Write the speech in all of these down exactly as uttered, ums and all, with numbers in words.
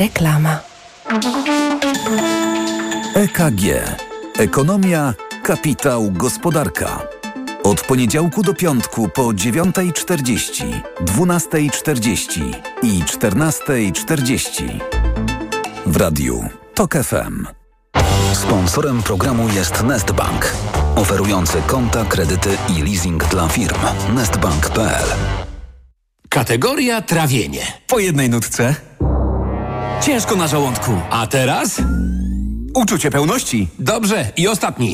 Reklama. E K G. Ekonomia, kapitał, gospodarka. Od poniedziałku do piątku po dziewiąta czterdzieści, dwunasta czterdzieści i czternasta czterdzieści. W radiu TOK F M. Sponsorem programu jest Nestbank, oferujący konta, kredyty i leasing dla firm. nestbank kropka p l. Kategoria trawienie. Po jednej nutce. Ciężko na żołądku. A teraz? Uczucie pełności. Dobrze. I ostatni.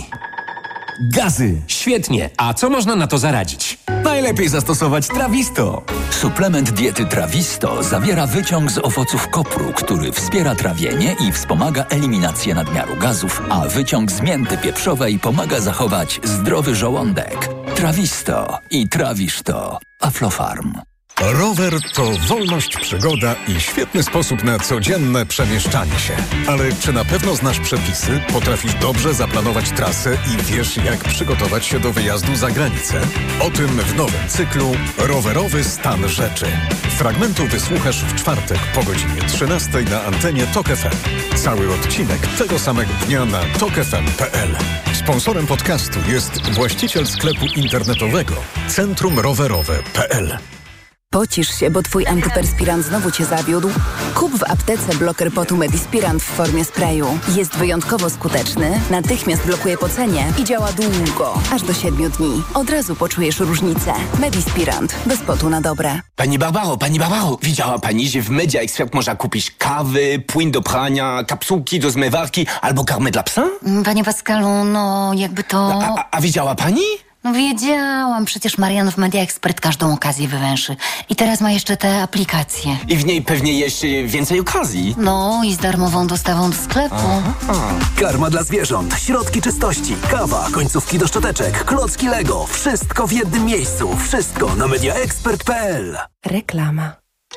Gazy. Świetnie. A co można na to zaradzić? Najlepiej zastosować Trawisto. Suplement diety Trawisto zawiera wyciąg z owoców kopru, który wspiera trawienie i wspomaga eliminację nadmiaru gazów, a wyciąg z mięty pieprzowej pomaga zachować zdrowy żołądek. Trawisto i trawisz to. Aflofarm. Rower to wolność, przygoda i świetny sposób na codzienne przemieszczanie się. Ale czy na pewno znasz przepisy, potrafisz dobrze zaplanować trasę i wiesz, jak przygotować się do wyjazdu za granicę? O tym w nowym cyklu Rowerowy stan rzeczy. Fragmentu wysłuchasz w czwartek po godzinie trzynastej na antenie TOK F M. Cały odcinek tego samego dnia na tok f m kropka p l. Sponsorem podcastu jest właściciel sklepu internetowego Centrum Rowerowe kropka p l. Pocisz się, bo twój antyperspirant znowu cię zawiódł? Kup w aptece bloker potu Medispirant w formie sprayu. Jest wyjątkowo skuteczny, natychmiast blokuje pocenie i działa długo, aż do siedmiu dni. Od razu poczujesz różnicę. Medispirant. Bez potu na dobre. Pani Barbaro, pani Barbaro, widziała pani, że w Media Expert można kupić kawy, płyn do prania, kapsułki do zmywarki albo karmę dla psa? Panie Pascalu, no jakby to... A, a, a widziała pani? No wiedziałam, przecież Marian w Media Expert każdą okazję wywęszy. I teraz ma jeszcze te aplikacje. I w niej pewnie jeszcze więcej okazji. No i z darmową dostawą do sklepu. Aha. Karma dla zwierząt, środki czystości, kawa, końcówki do szczoteczek, klocki Lego. Wszystko w jednym miejscu. Wszystko na media expert kropka p l. Reklama.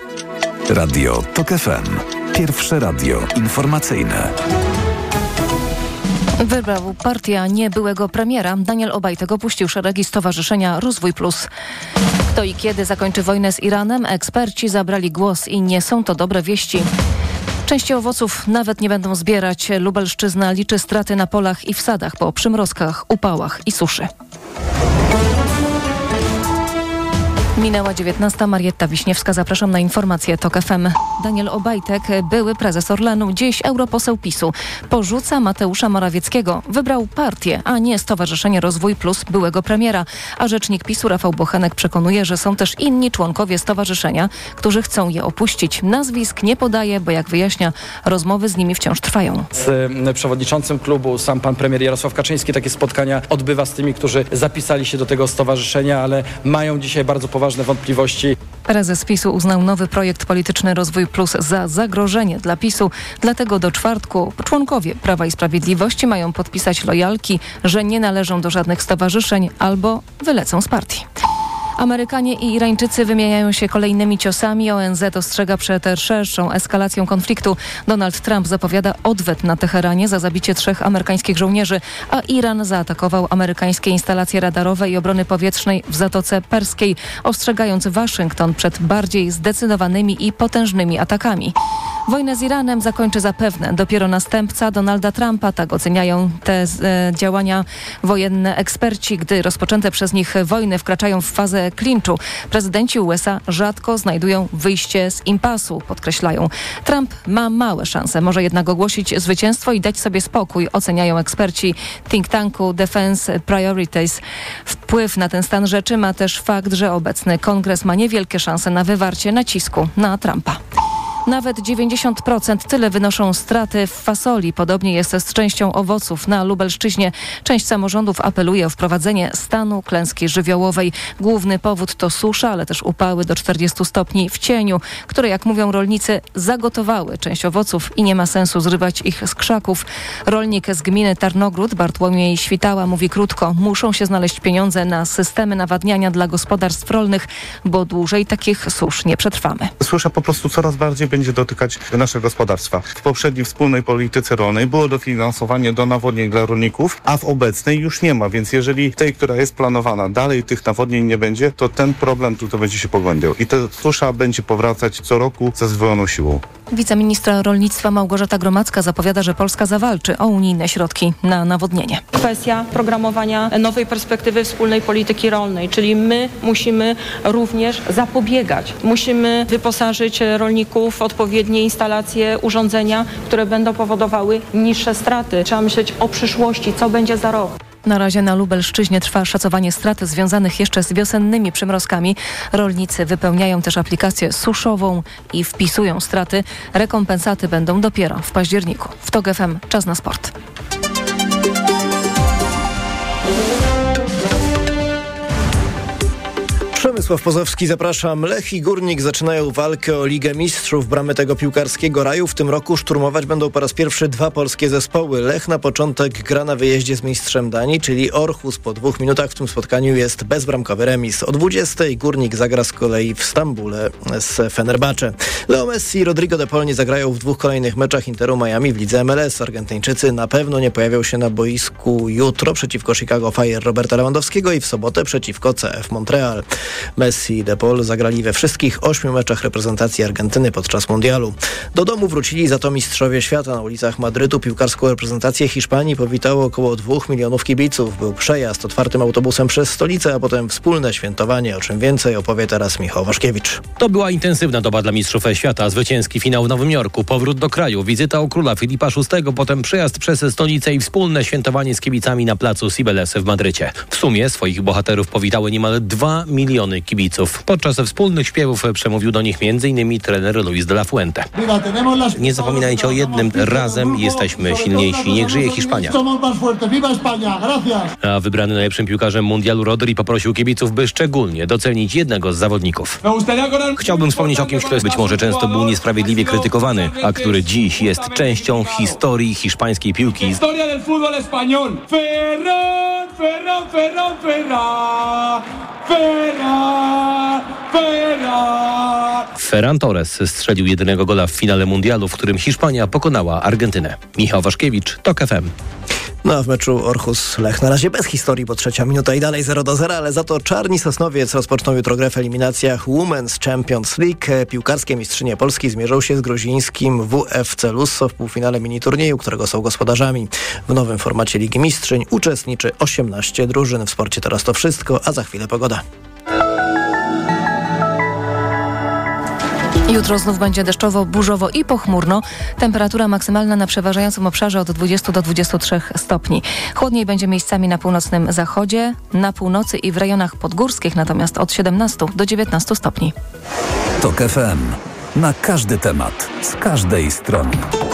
Radio TOK F M. Pierwsze radio informacyjne. Wybrał partię nie byłego premiera. Daniel Obajtek opuścił szeregi Stowarzyszenia Rozwój Plus. Kto i kiedy zakończy wojnę z Iranem? Eksperci zabrali głos i nie są to dobre wieści. Części owoców nawet nie będą zbierać. Lubelszczyzna liczy straty na polach i w sadach po przymrozkach, upałach i suszy. Minęła dziewiętnasta. Marietta Wiśniewska. Zapraszam na informacje TOK F M. Daniel Obajtek, były prezes Orlenu, dziś europoseł PiSu, porzuca Mateusza Morawieckiego. Wybrał partię, a nie Stowarzyszenie Rozwój Plus byłego premiera. A rzecznik PiSu Rafał Bochenek przekonuje, że są też inni członkowie stowarzyszenia, którzy chcą je opuścić. Nazwisk nie podaje, bo jak wyjaśnia, rozmowy z nimi wciąż trwają. Z przewodniczącym klubu, sam pan premier Jarosław Kaczyński, takie spotkania odbywa z tymi, którzy zapisali się do tego stowarzyszenia, ale mają dzisiaj bardzo poważne wątpliwości. Prezes PiSu uznał nowy projekt polityczny Rozwój Plus za zagrożenie dla PiSu. Dlatego do czwartku członkowie Prawa i Sprawiedliwości mają podpisać lojalki, że nie należą do żadnych stowarzyszeń albo wylecą z partii. Amerykanie i Irańczycy wymieniają się kolejnymi ciosami. O N Z ostrzega przed szerszą eskalacją konfliktu. Donald Trump zapowiada odwet na Teheranie za zabicie trzech amerykańskich żołnierzy, a Iran zaatakował amerykańskie instalacje radarowe i obrony powietrznej w Zatoce Perskiej, ostrzegając Waszyngton przed bardziej zdecydowanymi i potężnymi atakami. Wojnę z Iranem zakończy zapewne dopiero następca Donalda Trumpa. Tak oceniają te e, działania wojenne eksperci. Gdy rozpoczęte przez nich wojny wkraczają w fazę klinczu, prezydenci U S A rzadko znajdują wyjście z impasu, podkreślają. Trump ma małe szanse, może jednak ogłosić zwycięstwo i dać sobie spokój, oceniają eksperci think tanku Defense Priorities. Wpływ na ten stan rzeczy ma też fakt, że obecny kongres ma niewielkie szanse na wywarcie nacisku na Trumpa. Nawet dziewięćdziesiąt procent tyle wynoszą straty w fasoli. Podobnie jest z częścią owoców na Lubelszczyźnie. Część samorządów apeluje o wprowadzenie stanu klęski żywiołowej. Główny powód to susza, ale też upały do czterdziestu stopni w cieniu, które, jak mówią rolnicy, zagotowały część owoców i nie ma sensu zrywać ich z krzaków. Rolnik z gminy Tarnogród, Bartłomiej Świtała, mówi krótko: muszą się znaleźć pieniądze na systemy nawadniania dla gospodarstw rolnych, bo dłużej takich susz nie przetrwamy. Susza po prostu coraz bardziej będzie dotykać nasze gospodarstwa. W poprzedniej wspólnej polityce rolnej było dofinansowanie do nawodnień dla rolników, a w obecnej już nie ma, więc jeżeli w tej, która jest planowana, dalej tych nawodnień nie będzie, to ten problem tutaj będzie się pogłębiał i ta susza będzie powracać co roku ze zdwojoną siłą. Wiceministra rolnictwa Małgorzata Gromacka zapowiada, że Polska zawalczy o unijne środki na nawodnienie. Kwestia programowania nowej perspektywy wspólnej polityki rolnej, czyli my musimy również zapobiegać. Musimy wyposażyć rolników w odpowiednie instalacje, urządzenia, które będą powodowały niższe straty. Trzeba myśleć o przyszłości, co będzie za rok. Na razie na Lubelszczyźnie trwa szacowanie strat związanych jeszcze z wiosennymi przymrozkami. Rolnicy wypełniają też aplikację suszową i wpisują straty. Rekompensaty będą dopiero w październiku. W TOK F M czas na sport. Przemysław Pozowski, zapraszam. Lech i Górnik zaczynają walkę o Ligę Mistrzów. Bramy tego piłkarskiego raju w tym roku szturmować będą po raz pierwszy dwa polskie zespoły. Lech na początek gra na wyjeździe z mistrzem Danii, czyli Orhus. Po dwóch minutach w tym spotkaniu jest bezbramkowy remis. O dwudziestej Górnik zagra z kolei w Stambule z Fenerbahce. Leo Messi i Rodrigo de Paul nie zagrają w dwóch kolejnych meczach Interu Miami w lidze M L S. Argentyńczycy na pewno nie pojawią się na boisku jutro przeciwko Chicago Fire Roberta Lewandowskiego i w sobotę przeciwko C F Montreal. Messi i De Paul zagrali we wszystkich ośmiu meczach reprezentacji Argentyny podczas mundialu. Do domu wrócili za to mistrzowie świata. Na ulicach Madrytu piłkarską reprezentację Hiszpanii powitało około dwóch milionów kibiców. Był przejazd otwartym autobusem przez stolicę, a potem wspólne świętowanie. O czym więcej opowie teraz Michał Waszkiewicz. To była intensywna doba dla mistrzów świata. Zwycięski finał w Nowym Jorku, powrót do kraju, wizyta u króla Filipa szóstego, potem przejazd przez stolicę i wspólne świętowanie z kibicami na placu Cibeles w Madrycie. W sumie swoich bohaterów powitały niemal dwa miliony kibiców. Podczas wspólnych śpiewów przemówił do nich m.in. trener Luis de la Fuente. Nie zapominajcie o jednym, razem jesteśmy silniejsi. Niech żyje Hiszpania. A wybrany najlepszym piłkarzem mundialu Rodri poprosił kibiców, by szczególnie docenić jednego z zawodników. Chciałbym wspomnieć o kimś, kto być może często był niesprawiedliwie krytykowany, a który dziś jest częścią historii hiszpańskiej piłki. Ferran, Ferran, Ferran, Ferran, Ferran. Ferran Torres strzelił jedynego gola w finale mundialu, w którym Hiszpania pokonała Argentynę. Michał Waszkiewicz, TOK F M. No a w meczu Orhus Lech na razie bez historii, bo trzecia minuta i dalej zero do zera, ale za to Czarni Sosnowiec rozpoczną jutro grę w eliminacjach Women's Champions League. Piłkarskie mistrzynie Polski zmierzą się z gruzińskim W F C Lusso w półfinale mini-turnieju, którego są gospodarzami. W nowym formacie Ligi Mistrzyń uczestniczy osiemnaście drużyn. W sporcie teraz to wszystko, a za chwilę pogoda. Jutro znów będzie deszczowo, burzowo i pochmurno. Temperatura maksymalna na przeważającym obszarze od dwudziestu do dwudziestu trzech stopni. Chłodniej będzie miejscami na północnym zachodzie, na północy i w rejonach podgórskich, natomiast od siedemnastu do dziewiętnastu stopni. TOK F M. Na każdy temat, z każdej strony.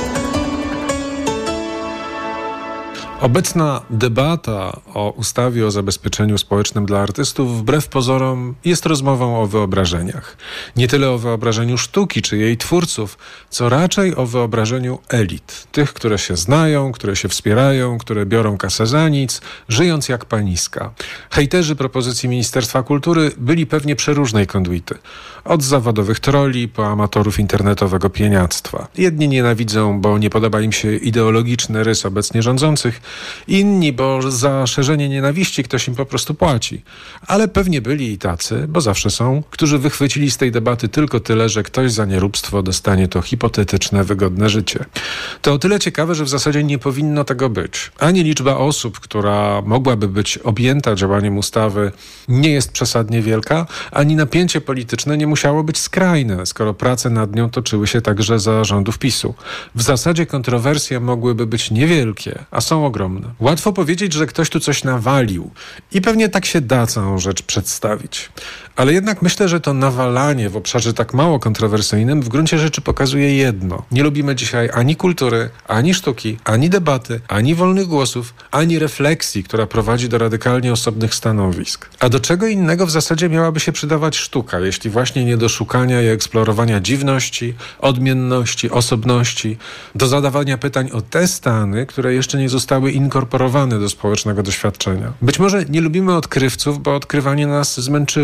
Obecna debata o ustawie o zabezpieczeniu społecznym dla artystów wbrew pozorom jest rozmową o wyobrażeniach. Nie tyle o wyobrażeniu sztuki czy jej twórców, co raczej o wyobrażeniu elit. Tych, które się znają, które się wspierają, które biorą kasę za nic, żyjąc jak paniska. Hejterzy propozycji Ministerstwa Kultury byli pewnie przeróżnej konduity. Od zawodowych troli po amatorów internetowego pieniactwa. Jedni nienawidzą, bo nie podoba im się ideologiczny rys obecnie rządzących, inni, bo za szerzenie nienawiści ktoś im po prostu płaci. Ale pewnie byli i tacy, bo zawsze są, którzy wychwycili z tej debaty tylko tyle, że ktoś za nieróbstwo dostanie to hipotetyczne, wygodne życie. To o tyle ciekawe, że w zasadzie nie powinno tego być. Ani liczba osób, która mogłaby być objęta działaniem ustawy, nie jest przesadnie wielka, ani napięcie polityczne nie musiało być skrajne, skoro prace nad nią toczyły się także za rządów PiSu. W zasadzie kontrowersje mogłyby być niewielkie, a są ogromne. Łatwo powiedzieć, że ktoś tu coś nawalił i pewnie tak się da całą rzecz przedstawić. Ale jednak myślę, że to nawalanie w obszarze tak mało kontrowersyjnym w gruncie rzeczy pokazuje jedno. Nie lubimy dzisiaj ani kultury, ani sztuki, ani debaty, ani wolnych głosów, ani refleksji, która prowadzi do radykalnie osobnych stanowisk. A do czego innego w zasadzie miałaby się przydawać sztuka, jeśli właśnie nie do szukania i eksplorowania dziwności, odmienności, osobności, do zadawania pytań o te stany, które jeszcze nie zostały inkorporowane do społecznego doświadczenia. Być może nie lubimy odkrywców, bo odkrywanie nas zmęczyło.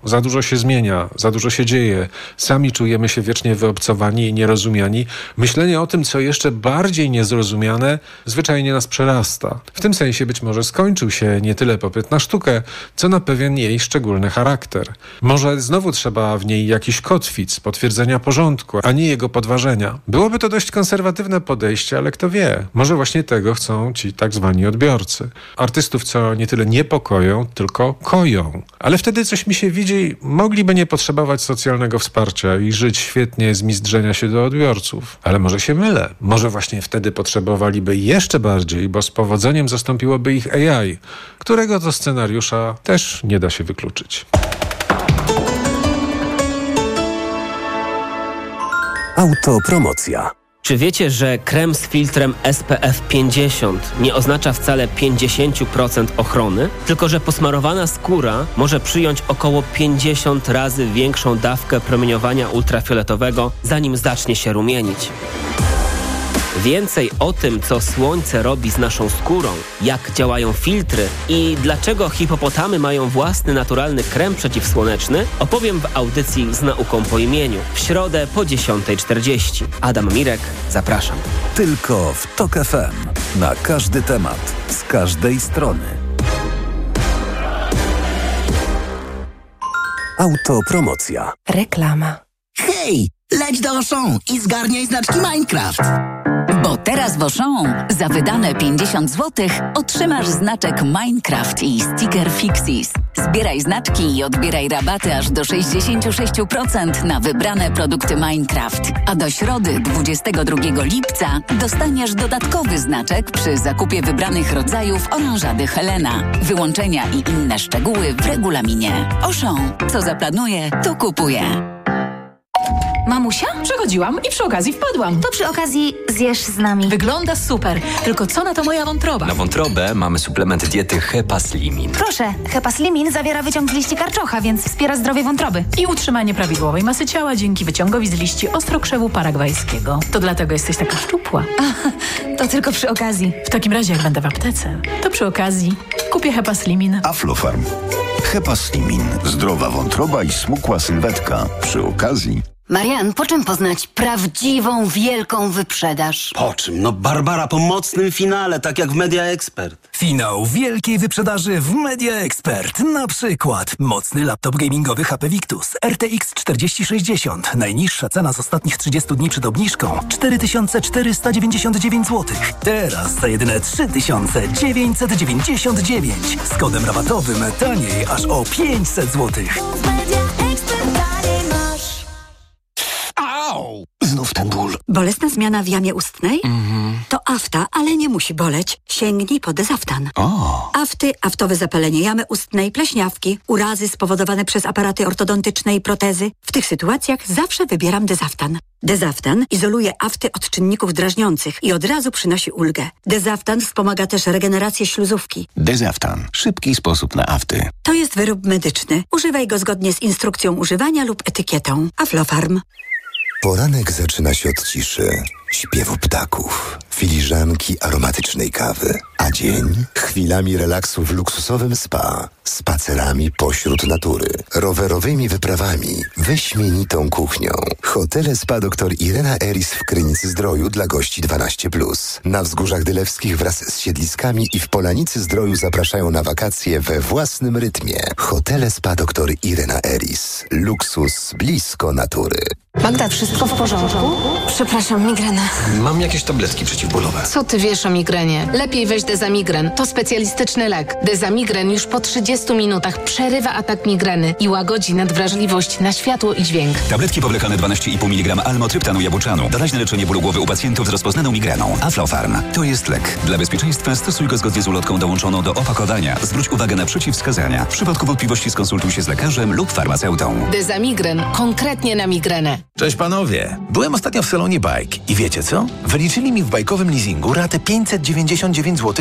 Za dużo się zmienia, za dużo się dzieje. Sami czujemy się wiecznie wyobcowani i nierozumiani. Myślenie o tym, co jeszcze bardziej niezrozumiane, zwyczajnie nas przerasta. W tym sensie być może skończył się nie tyle popyt na sztukę, co na pewien jej szczególny charakter. Może znowu trzeba w niej jakiś kotwic, potwierdzenia porządku, a nie jego podważenia. Byłoby to dość konserwatywne podejście, ale kto wie, może właśnie tego chcą ci tak zwani odbiorcy. Artystów, co nie tyle niepokoją, tylko koją. Ale wtedy coś mi się widzi, mogliby nie potrzebować socjalnego wsparcia i żyć świetnie z mizdrzenia się do odbiorców. Ale może się mylę. Może właśnie wtedy potrzebowaliby jeszcze bardziej, bo z powodzeniem zastąpiłoby ich A I, którego to scenariusza też nie da się wykluczyć. Autopromocja. Czy wiecie, że krem z filtrem S P F pięćdziesiąt nie oznacza wcale pięćdziesiąt procent ochrony, tylko że posmarowana skóra może przyjąć około pięćdziesiąt razy większą dawkę promieniowania ultrafioletowego, zanim zacznie się rumienić? Więcej o tym, co słońce robi z naszą skórą, jak działają filtry i dlaczego hipopotamy mają własny naturalny krem przeciwsłoneczny, opowiem w audycji Z nauką po imieniu w środę po dziesiątej czterdzieści. Adam Mirek, zapraszam. Tylko w Tok F M. Na każdy temat, z każdej strony. Autopromocja. Reklama. Hej, leć do Auchan i zgarniaj znaczki Minecraft. Bo teraz w Auchan za wydane pięćdziesiąt złotych otrzymasz znaczek Minecraft i sticker Fixis. Zbieraj znaczki i odbieraj rabaty aż do sześćdziesiąt sześć procent na wybrane produkty Minecraft. A do środy dwudziestego drugiego lipca dostaniesz dodatkowy znaczek przy zakupie wybranych rodzajów oranżady Helena. Wyłączenia i inne szczegóły w regulaminie. Auchan. Co zaplanuje, to kupuje. Mamusia? Przechodziłam i przy okazji wpadłam. To przy okazji zjesz z nami. Wygląda super, tylko co na to moja wątroba? Na wątrobę mamy suplement diety Hepaslimin. Proszę, Hepaslimin zawiera wyciąg z liści karczocha, więc wspiera zdrowie wątroby. I utrzymanie prawidłowej masy ciała dzięki wyciągowi z liści ostrokrzewu paragwajskiego. To dlatego jesteś taka szczupła. A, to tylko przy okazji. W takim razie jak będę w aptece, to przy okazji kupię Hepaslimin. Aflofarm. Hepaslimin. Zdrowa wątroba i smukła sylwetka. Przy okazji... Marian, po czym poznać prawdziwą, wielką wyprzedaż? Po czym? No Barbara po mocnym finale, tak jak w Media Expert. Finał wielkiej wyprzedaży w Media Expert. Na przykład mocny laptop gamingowy H P Victus R T X czterdzieści sześćdziesiąt. Najniższa cena z ostatnich trzydziestu dni przed obniżką cztery tysiące czterysta dziewięćdziesiąt dziewięć złotych. Teraz za jedyne trzy tysiące dziewięćset dziewięćdziesiąt dziewięć. Z kodem rabatowym taniej aż o pięćset złotych. Au! Znów ten ból. Bolesna zmiana w jamie ustnej? Mhm. To afta, ale nie musi boleć. Sięgnij po Dezaftan. O. Afty, aftowe zapalenie jamy ustnej, pleśniawki, urazy spowodowane przez aparaty ortodontyczne i protezy. W tych sytuacjach zawsze wybieram Dezaftan. Dezaftan izoluje afty od czynników drażniących i od razu przynosi ulgę. Dezaftan wspomaga też regenerację śluzówki. Dezaftan. Szybki sposób na afty. To jest wyrób medyczny. Używaj go zgodnie z instrukcją używania lub etykietą. Aflofarm. Poranek zaczyna się od ciszy, śpiewu ptaków, filiżanki aromatycznej kawy, a dzień chwilami relaksu w luksusowym spa, spacerami pośród natury, rowerowymi wyprawami, wyśmienitą kuchnią. Hotele Spa dr Irena Eris w Krynicy Zdroju dla gości dwanaście plus. Na Wzgórzach Dylewskich wraz z siedliskami i w Polanicy Zdroju zapraszają na wakacje we własnym rytmie. Hotele Spa dr Irena Eris. Luksus blisko natury. Magda, wszystko w porządku? Przepraszam, migrena. Mam jakieś tabletki przeciwbólowe. Co ty wiesz o migrenie? Lepiej weź Dezamigren. To specjalistyczny lek. Dezamigren już po trzydziestu minutach przerywa atak migreny i łagodzi nadwrażliwość na światło i dźwięk. Tabletki powlekane dwanaście i pół miligrama almotryptanu jabłczanu. Doraźne leczenie bólu głowy u pacjentów z rozpoznaną migreną. Aflofarm. To jest lek. Dla bezpieczeństwa stosuj go zgodnie z ulotką dołączoną do opakowania. Zwróć uwagę na przeciwwskazania. W przypadku wątpliwości skonsultuj się z lekarzem lub farmaceutą. Dezamigren. Konkretnie na migrenę. Cześć panowie. Byłem ostatnio w salonie Bike i wiecie co? Wyliczyli mi w bajkowym leasingu ratę pięćset dziewięćdziesiąt dziewięć złotych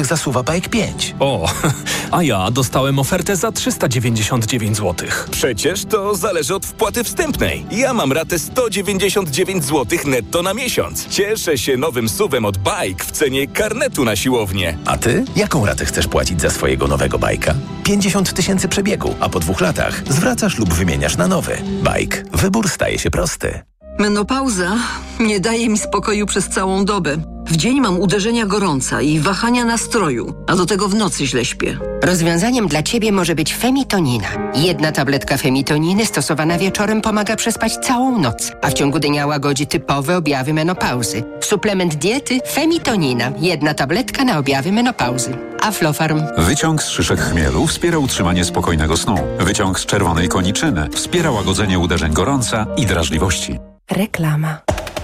złotych za Suwa Bike pięć. O, a ja dostałem ofertę za trzysta dziewięćdziesiąt dziewięć złotych. Przecież to zależy od wpłaty wstępnej. Ja mam ratę sto dziewięćdziesiąt dziewięć złotych netto na miesiąc. Cieszę się nowym suwem od Bike w cenie karnetu na siłownię. A ty? Jaką ratę chcesz płacić za swojego nowego bajka? pięćdziesiąt tysięcy przebiegu, a po dwóch latach zwracasz lub wymieniasz na nowy. Bike. Wybór staje się prosty. Menopauza nie daje mi spokoju przez całą dobę. W dzień mam uderzenia gorąca i wahania nastroju, a do tego w nocy źle śpię. Rozwiązaniem dla Ciebie może być Femitonina. Jedna tabletka Femitoniny stosowana wieczorem pomaga przespać całą noc, a w ciągu dnia łagodzi typowe objawy menopauzy. Suplement diety Femitonina. Jedna tabletka na objawy menopauzy. Aflofarm. Wyciąg z szyszek chmielu wspiera utrzymanie spokojnego snu. Wyciąg z czerwonej koniczyny wspiera łagodzenie uderzeń gorąca i drażliwości. Reklama.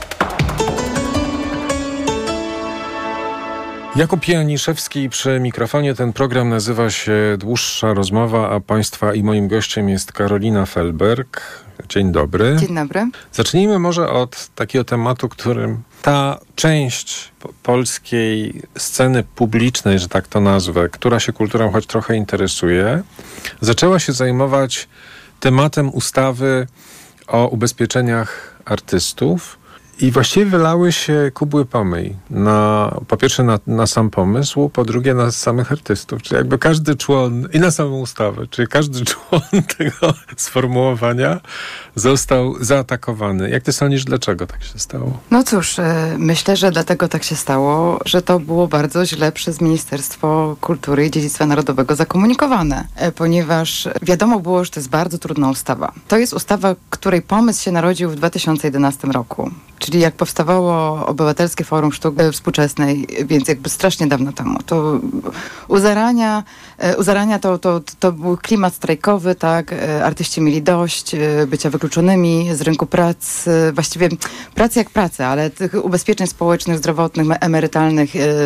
Jakub Janiszewski przy mikrofonie. Ten program nazywa się Dłuższa Rozmowa, a Państwa i moim gościem jest Karolina Felberg. Dzień dobry. Dzień dobry. Zacznijmy może od takiego tematu, którym ta część polskiej sceny publicznej, że tak to nazwę, która się kulturą choć trochę interesuje, zaczęła się zajmować tematem ustawy o ubezpieczeniach artystów. I właściwie wylały się kubły pomyj. Na, po pierwsze na, na sam pomysł, po drugie na samych artystów. Czyli jakby każdy człon, i na samą ustawę, czyli każdy człon tego sformułowania został zaatakowany. Jak ty sądzisz, dlaczego tak się stało? No cóż, myślę, że dlatego tak się stało, że to było bardzo źle przez Ministerstwo Kultury i Dziedzictwa Narodowego zakomunikowane. Ponieważ wiadomo było, że to jest bardzo trudna ustawa. To jest ustawa, której pomysł się narodził w dwa tysiące jedenastym roku. Czyli jak powstawało Obywatelskie Forum Sztuki Współczesnej, więc jakby strasznie dawno temu, to u zarania, u zarania to, to, to był klimat strajkowy, tak, artyści mieli dość bycia wykluczonymi z rynku pracy, właściwie pracy jak pracy, ale tych ubezpieczeń społecznych, zdrowotnych, emerytalnych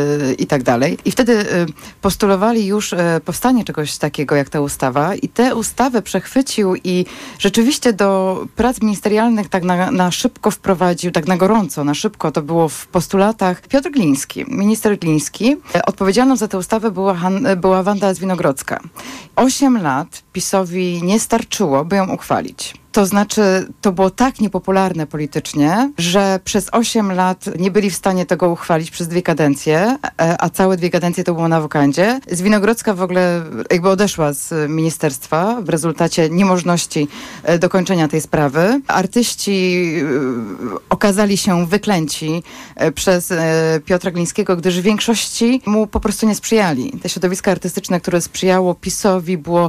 i tak dalej. I wtedy postulowali już powstanie czegoś takiego jak ta ustawa i tę ustawę przechwycił i rzeczywiście do prac ministerialnych tak na, na szybko wprowadził, tak na gorąco, na szybko, to było w postulatach Piotr Gliński, minister Gliński. Odpowiedzialną za tę ustawę była, Han, była Wanda Zwinogrodzka. Osiem lat PiS-owi nie starczyło, by ją uchwalić. To znaczy, to było tak niepopularne politycznie, że przez osiem lat nie byli w stanie tego uchwalić przez dwie kadencje, a całe dwie kadencje to było na wokandzie. Zwinogrodzka w ogóle jakby odeszła z ministerstwa w rezultacie niemożności dokończenia tej sprawy. Artyści okazali się wyklęci przez Piotra Glińskiego, gdyż w większości mu po prostu nie sprzyjali. Te środowiska artystyczne, które sprzyjało PiS-owi, było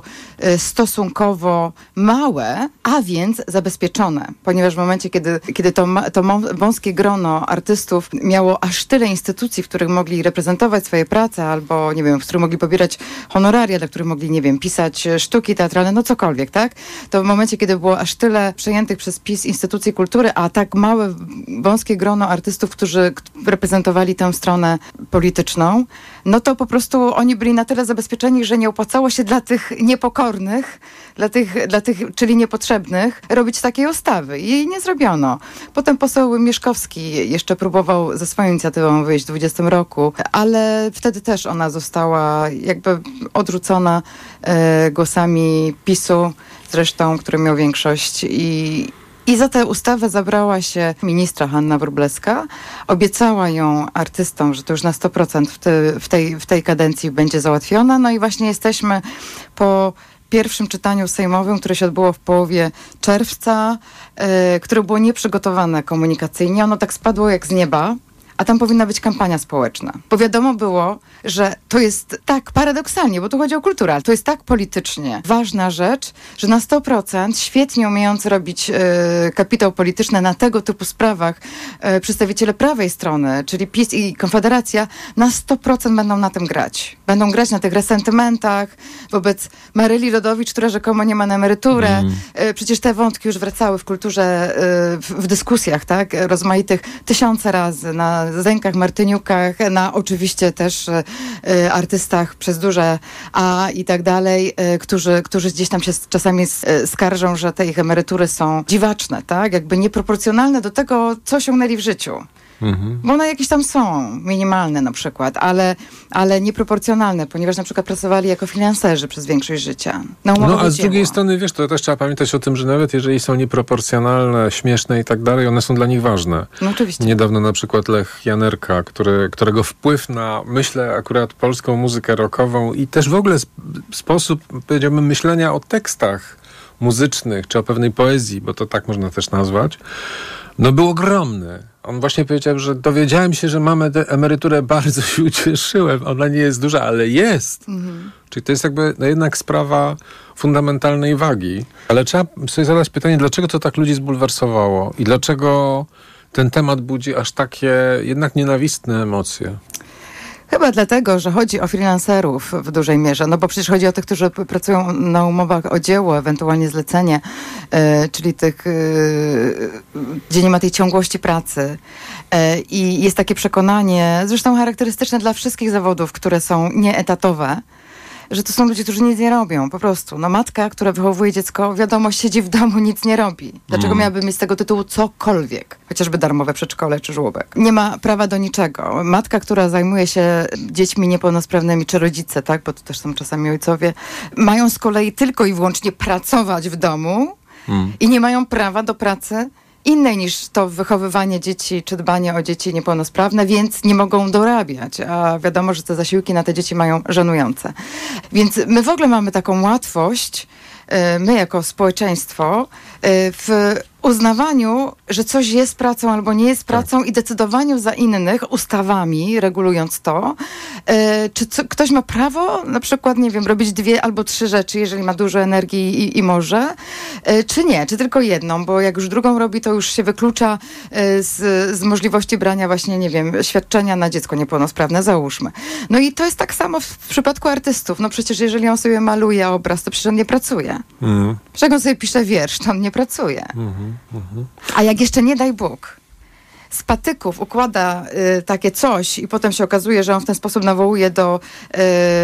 stosunkowo małe, a więc więc zabezpieczone, ponieważ w momencie, kiedy, kiedy to, to wąskie grono artystów miało aż tyle instytucji, w których mogli reprezentować swoje prace, albo, nie wiem, w których mogli pobierać honoraria, dla których mogli, nie wiem, pisać sztuki teatralne, no cokolwiek, tak? To w momencie, kiedy było aż tyle przejętych przez PiS instytucji kultury, a tak małe, wąskie grono artystów, którzy reprezentowali tę stronę polityczną, no to po prostu oni byli na tyle zabezpieczeni, że nie opłacało się dla tych niepokornych, dla tych, dla tych czyli niepotrzebnych, robić takiej ustawy. I jej nie zrobiono. Potem poseł Mieszkowski jeszcze próbował ze swoją inicjatywą wyjść w dwudziestym roku, ale wtedy też ona została jakby odrzucona e, głosami PiS-u, zresztą, który miał większość i I za tę ustawę zabrała się ministra Hanna Wróblewska. Obiecała ją artystom, że to już na sto procent w, te, w, tej, w tej kadencji będzie załatwiona. No i właśnie jesteśmy po pierwszym czytaniu sejmowym, które się odbyło w połowie czerwca, yy, które było nieprzygotowane komunikacyjnie. Ono tak spadło jak z nieba. A tam powinna być kampania społeczna. Bo wiadomo było, że to jest tak paradoksalnie, bo tu chodzi o kulturę, ale to jest tak politycznie ważna rzecz, że na sto procent świetnie umiejący robić e, kapitał polityczny na tego typu sprawach e, przedstawiciele prawej strony, czyli PiS i Konfederacja, na sto procent będą na tym grać. Będą grać na tych resentymentach wobec Maryli Rodowicz, która rzekomo nie ma na emeryturę. Mm. E, przecież te wątki już wracały w kulturze, e, w, w dyskusjach, tak, rozmaitych tysiące razy na Zdeńkach, Martyniukach, na oczywiście też y, artystach przez duże A i tak dalej, y, którzy, którzy gdzieś tam się czasami y, skarżą, że te ich emerytury są dziwaczne, tak? Jakby nieproporcjonalne do tego, co osiągnęli w życiu. Mhm. Bo one jakieś tam są, minimalne na przykład, ale, ale nieproporcjonalne, ponieważ na przykład pracowali jako freelancerzy przez większość życia. No a z dzieło. drugiej strony, wiesz, to też trzeba pamiętać o tym, że nawet jeżeli są nieproporcjonalne, śmieszne i tak dalej, one są dla nich ważne. No oczywiście. Niedawno na przykład Lech Janerka, który, którego wpływ na, myślę, akurat polską muzykę rockową i też w ogóle sp- sposób, powiedziałbym, myślenia o tekstach muzycznych, czy o pewnej poezji, bo to tak można też nazwać, no był ogromny. On właśnie powiedział, że dowiedziałem się, że mamy tę emeryturę, bardzo się ucieszyłem. Ona nie jest duża, ale jest. Mhm. Czyli to jest jakby no jednak sprawa fundamentalnej wagi. Ale trzeba sobie zadać pytanie, dlaczego to tak ludzi zbulwersowało i dlaczego ten temat budzi aż takie jednak nienawistne emocje. Chyba dlatego, że chodzi o freelancerów w dużej mierze, no bo przecież chodzi o tych, którzy pracują na umowach o dzieło, ewentualnie zlecenie, yy, czyli tych, yy, gdzie nie ma tej ciągłości pracy. Yy, I jest takie przekonanie, zresztą charakterystyczne dla wszystkich zawodów, które są nieetatowe, że to są ludzie, którzy nic nie robią, po prostu. No matka, która wychowuje dziecko, wiadomo, siedzi w domu, nic nie robi. Dlaczego mm. miałaby mieć z tego tytułu cokolwiek? Chociażby darmowe przedszkole czy żłobek. Nie ma prawa do niczego. Matka, która zajmuje się dziećmi niepełnosprawnymi, czy rodzice, tak, bo to też są czasami ojcowie, mają z kolei tylko i wyłącznie pracować w domu mm. i nie mają prawa do pracy innej niż to wychowywanie dzieci, czy dbanie o dzieci niepełnosprawne, więc nie mogą dorabiać, a wiadomo, że te zasiłki na te dzieci mają żenujące. Więc my w ogóle mamy taką łatwość, my jako społeczeństwo, w uznawaniu, że coś jest pracą albo nie jest pracą tak. i decydowaniu za innych ustawami, regulując to, e, czy co, ktoś ma prawo na przykład, nie wiem, robić dwie albo trzy rzeczy, jeżeli ma dużo energii i, i może, e, czy nie, czy tylko jedną, bo jak już drugą robi, to już się wyklucza e, z, z możliwości brania właśnie, nie wiem, świadczenia na dziecko niepełnosprawne, załóżmy. No i to jest tak samo w, w przypadku artystów. No przecież jeżeli on sobie maluje obraz, to przecież on nie pracuje. Mm. Jak on sobie pisze wiersz, to on nie pracuje. Mm-hmm. A jak jeszcze nie daj Bóg z patyków układa y, takie coś i potem się okazuje, że on w ten sposób nawołuje do, y,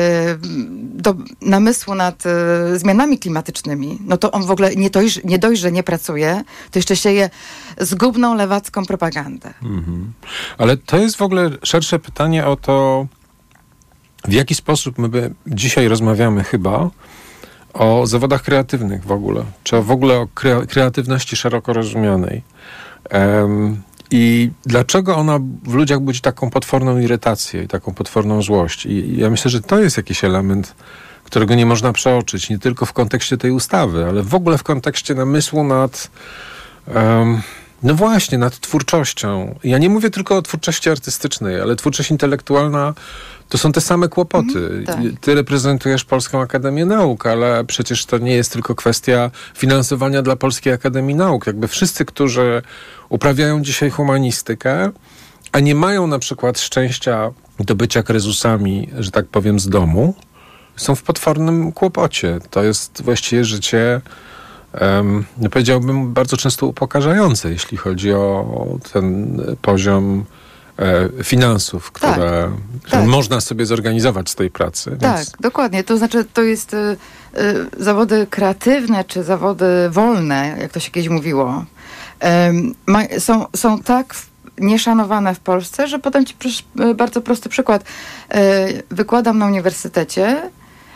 do namysłu nad y, zmianami klimatycznymi, no to on w ogóle nie dość, nie dość, że nie pracuje, to jeszcze sieje zgubną lewacką propagandę. Mm-hmm. Ale to jest w ogóle szersze pytanie o to, w jaki sposób my dzisiaj rozmawiamy chyba o zawodach kreatywnych w ogóle, czy w ogóle o kre- kreatywności szeroko rozumianej. Um, I dlaczego ona w ludziach budzi taką potworną irytację i taką potworną złość. I ja myślę, że to jest jakiś element, którego nie można przeoczyć, nie tylko w kontekście tej ustawy, ale w ogóle w kontekście namysłu nad um, no właśnie, nad twórczością. Ja nie mówię tylko o twórczości artystycznej, ale twórczość intelektualna to są te same kłopoty. Mm, tak. Ty reprezentujesz Polską Akademię Nauk, ale przecież to nie jest tylko kwestia finansowania dla Polskiej Akademii Nauk. Jakby wszyscy, którzy uprawiają dzisiaj humanistykę, a nie mają na przykład szczęścia do bycia krezusami, że tak powiem, z domu, są w potwornym kłopocie. To jest właściwie życie, um, powiedziałbym, bardzo często upokarzające, jeśli chodzi o ten poziom e, finansów, które, tak, które tak. można sobie zorganizować z tej pracy. Więc... Tak, dokładnie. To znaczy, to jest y, y, zawody kreatywne, czy zawody wolne, jak to się kiedyś mówiło, y, ma, są, są tak w, nieszanowane w Polsce, że podam ci pr- bardzo prosty przykład. Y, wykładam na uniwersytecie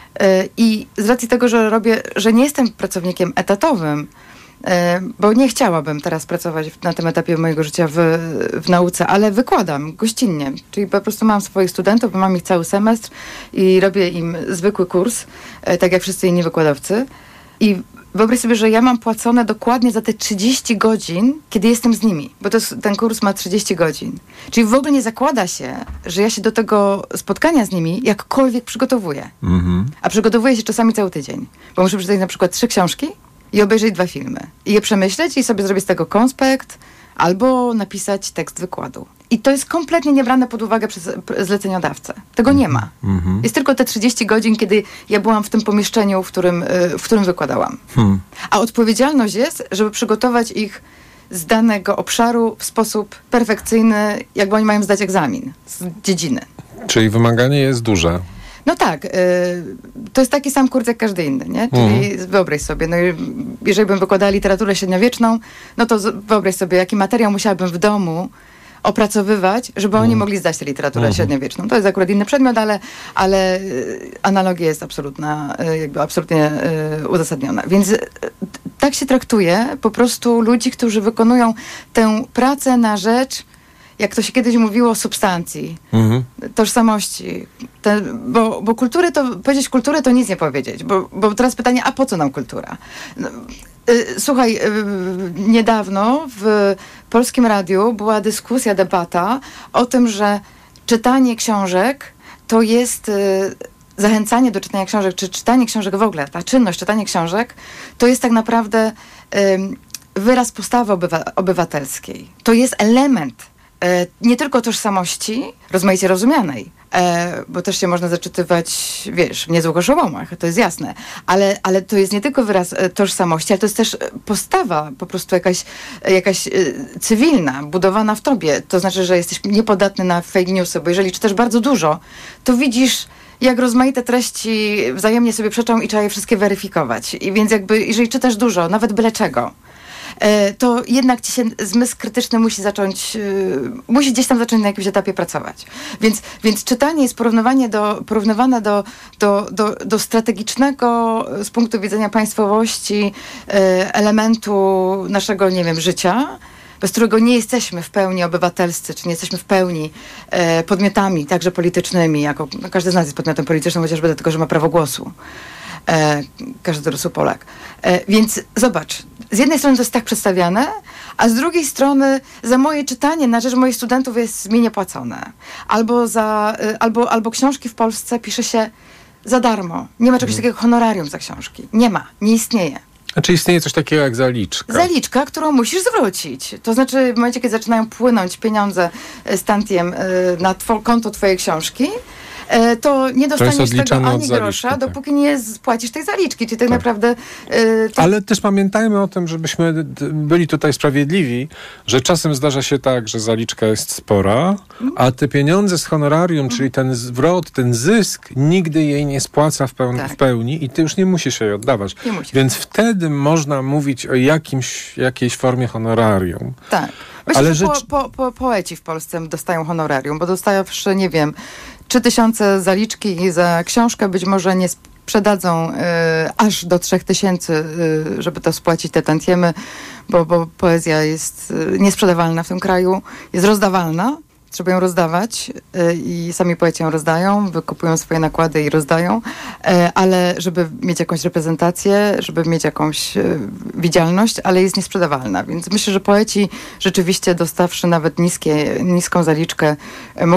i z racji tego, że robię, że nie jestem pracownikiem etatowym, bo nie chciałabym teraz pracować na tym etapie mojego życia w, w nauce, ale wykładam gościnnie, czyli po prostu mam swoich studentów, bo mam ich cały semestr i robię im zwykły kurs, tak jak wszyscy inni wykładowcy. I wyobraź sobie, że ja mam płacone dokładnie za te trzydzieści godzin, kiedy jestem z nimi, bo to jest, ten kurs ma trzydzieści godzin. Czyli w ogóle nie zakłada się, że ja się do tego spotkania z nimi jakkolwiek przygotowuję. Mm-hmm. A przygotowuję się czasami cały tydzień, bo muszę przeczytać na przykład trzy książki i obejrzeć dwa filmy. I je przemyśleć i sobie zrobić z tego konspekt albo napisać tekst wykładu. I to jest kompletnie niebrane pod uwagę przez zleceniodawcę. Tego nie ma. Mm-hmm. Jest tylko te trzydzieści godzin, kiedy ja byłam w tym pomieszczeniu, w którym, w którym wykładałam. Hmm. A odpowiedzialność jest, żeby przygotować ich z danego obszaru w sposób perfekcyjny, jakby oni mają zdać egzamin z dziedziny. Czyli wymaganie jest duże. No tak, y, to jest taki sam kurs jak każdy inny, nie? Czyli mm. wyobraź sobie, no jeżeli bym wykładała literaturę średniowieczną, no to z, wyobraź sobie, jaki materiał musiałabym w domu opracowywać, żeby oni mogli zdać tę literaturę Mhm. średniowieczną. To jest akurat inny przedmiot, ale, ale y, analogia jest absolutna, y, jakby absolutnie y, uzasadniona. Więc y, tak się traktuje po prostu ludzi, którzy wykonują tę pracę na rzecz, jak to się kiedyś mówiło, substancji, Mhm. tożsamości. Te, bo, bo kultury to, powiedzieć kulturę to nic nie powiedzieć. Bo, bo teraz pytanie, a po co nam kultura? No, y, słuchaj, y, niedawno w Polskim Radiu była dyskusja, debata o tym, że czytanie książek to jest... Y, zachęcanie do czytania książek, czy czytanie książek w ogóle, ta czynność czytania książek, to jest tak naprawdę y, wyraz postawy obywa- obywatelskiej. To jest element e, nie tylko tożsamości, rozmaicie rozumianej, e, bo też się można zaczytywać, wiesz, w niezłych oszołomach, to jest jasne, ale, ale to jest nie tylko wyraz e, tożsamości, ale to jest też postawa po prostu jakaś, jakaś e, cywilna, budowana w tobie. To znaczy, że jesteś niepodatny na fake newsy, bo jeżeli czytasz bardzo dużo, to widzisz, jak rozmaite treści wzajemnie sobie przeczą i trzeba je wszystkie weryfikować. I więc jakby, jeżeli czytasz dużo, nawet byle czego, to jednak ci się zmysł krytyczny musi zacząć, musi gdzieś tam zacząć na jakimś etapie pracować. Więc, więc czytanie jest porównywanie do, porównywane do, do, do, do strategicznego z punktu widzenia państwowości elementu naszego, nie wiem, życia, bez którego nie jesteśmy w pełni obywatelscy, czy nie jesteśmy w pełni e, podmiotami, także politycznymi, jako no, każdy z nas jest podmiotem politycznym, chociażby dlatego, że ma prawo głosu. E, każdy dorosły Polak. E, więc zobacz, z jednej strony to jest tak przedstawiane, a z drugiej strony za moje czytanie na rzecz moich studentów jest mi niepłacone. Albo, za, e, albo, albo książki w Polsce pisze się za darmo. Nie ma czegoś takiego jak honorarium za książki. Nie ma, nie istnieje. Znaczy istnieje coś takiego jak zaliczka. Zaliczka, którą musisz zwrócić. To znaczy w momencie, kiedy zaczynają płynąć pieniądze z tantiem na two- konto twojej książki, to nie dostaniesz tego ani grosza, tak, dopóki nie spłacisz tej zaliczki. Czyli tak, tak. naprawdę... Y, to... Ale też pamiętajmy o tym, żebyśmy byli tutaj sprawiedliwi, że czasem zdarza się tak, że zaliczka jest spora, a te pieniądze z honorarium, mm. czyli ten zwrot, ten zysk, nigdy jej nie spłaca w, pełni, tak. w pełni i ty już nie musisz jej oddawać. Nie musisz. Więc wtedy można mówić o jakimś, jakiejś formie honorarium. Tak. Myślę, Ale że rzecz... po, po, po, poeci w Polsce dostają honorarium, bo dostawszy, nie wiem, trzy tysiące zaliczki za książkę, być może nie sprzedadzą y, aż do trzech tysięcy, y, żeby to spłacić te tantiemy, bo, bo poezja jest y, niesprzedawalna w tym kraju, jest rozdawalna. Trzeba ją rozdawać y, i sami poeci ją rozdają, wykupują swoje nakłady i rozdają, y, ale żeby mieć jakąś reprezentację, żeby mieć jakąś y, widzialność, ale jest niesprzedawalna. Więc myślę, że poeci rzeczywiście dostawszy nawet niskie, niską zaliczkę, y,